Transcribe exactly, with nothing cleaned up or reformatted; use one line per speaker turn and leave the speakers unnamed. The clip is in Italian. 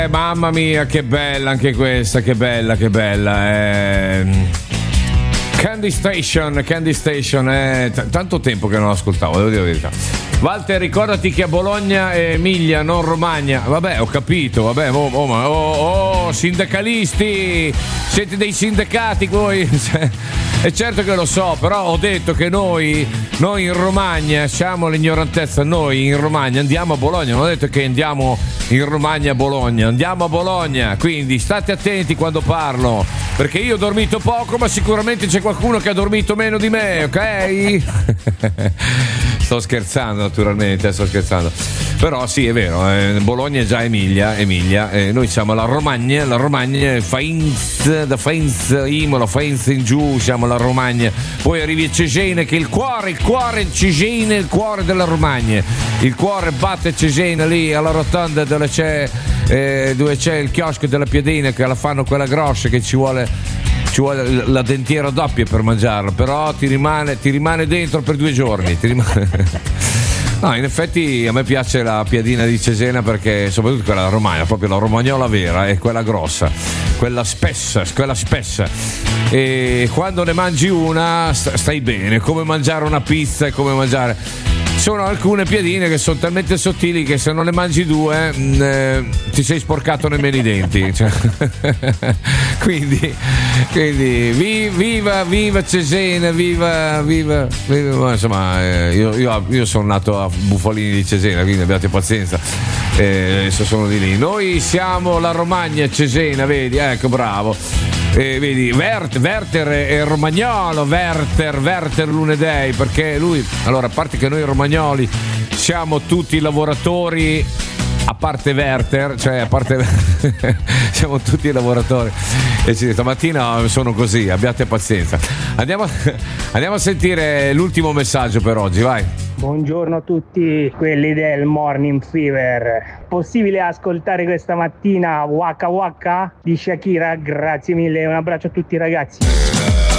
Eh, mamma mia, che bella anche questa, che bella, che bella. Eh... Candy Station, Candy Station, è t- tanto tempo che non lo ascoltavo, devo dire la verità. Walter, ricordati che a Bologna è Emilia, non Romagna. Vabbè, ho capito, vabbè, oh, oh, ma, oh, oh sindacalisti, siete dei sindacati voi. E certo che lo so, però ho detto che noi, noi in Romagna siamo l'ignorantezza, noi in Romagna andiamo a Bologna, non ho detto che andiamo in Romagna a Bologna, andiamo a Bologna, quindi state attenti quando parlo, perché io ho dormito poco, ma sicuramente c'è qualcuno che ha dormito meno di me, ok? Sto scherzando naturalmente, sto scherzando. Però sì, è vero, eh, Bologna è già Emilia, Emilia, eh, noi siamo la Romagna, la Romagna, Faenza, da Faenza, Imola, Faenza in giù, siamo la Romagna. Poi arrivi a Cesena, che è il cuore, il cuore, Cesena è il cuore della Romagna. Il cuore batte a Cesena lì alla rotonda dove c'è, eh, dove c'è il chiosco della piadina, che la fanno quella grossa, che ci vuole... ci vuole la dentiera doppia per mangiarlo, però ti rimane, ti rimane dentro per due giorni, ti rimane... No, in effetti a me piace la piadina di Cesena, perché soprattutto quella romagna, proprio la romagnola vera, è quella grossa, quella spessa, quella spessa, e quando ne mangi una stai bene, come mangiare una pizza, è come mangiare... Sono alcune piadine che sono talmente sottili che se non ne mangi due mh, eh, ti sei sporcato nemmeno i denti, cioè, quindi, quindi vi, viva viva Cesena, viva viva, viva insomma, eh, io, io, io sono nato a Bufalini di Cesena, quindi abbiate pazienza, eh, adesso sono di lì. Noi siamo la Romagna Cesena, vedi, ecco, bravo. Eh, vedi, Vert, Werther è romagnolo, Werther, Werther Lunedei, perché lui, allora, a parte che noi romagnoli siamo tutti lavoratori, a parte Werther, cioè a parte siamo tutti lavoratori, e ci stamattina sono così, abbiate pazienza. Andiamo, andiamo a sentire l'ultimo messaggio per oggi, vai.
Buongiorno a tutti quelli del Morning Fever. Possibile ascoltare questa mattina Waka Waka di Shakira? Grazie mille, un abbraccio a tutti ragazzi.